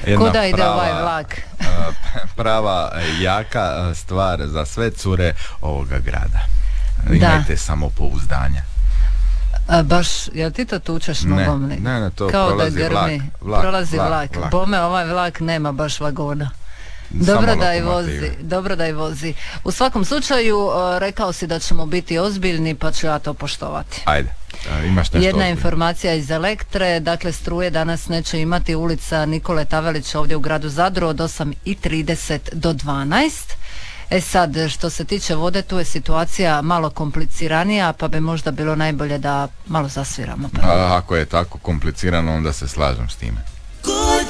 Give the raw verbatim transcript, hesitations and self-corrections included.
Kuda ide prava, ovaj vlak? Prava jaka stvar za sve cure ovoga grada. Imajte samopouzdanja. A baš, jel ti to tučeš nogom? Ne, ne, ne, to kao prolazi da grmi, vlak, vlak, prolazi vlak, vlak, vlak. Bome, ovaj vlak nema baš vagona. Dobro Samo da i lokomotive. vozi, dobro da i vozi. U svakom slučaju, uh, rekao si da ćemo biti ozbiljni, pa ću ja to poštovati. Ajde, imaš nešto Jedna ozbiljno. informacija iz Elektre, dakle struje danas neće imati ulica Nikole Tavelića ovdje u gradu Zadru od osam i trideset do dvanaest. E sad, što se tiče vode, tu je situacija malo kompliciranija, pa bi možda bilo najbolje da malo zasviramo. A, ako je tako komplicirano, onda se slažem s time.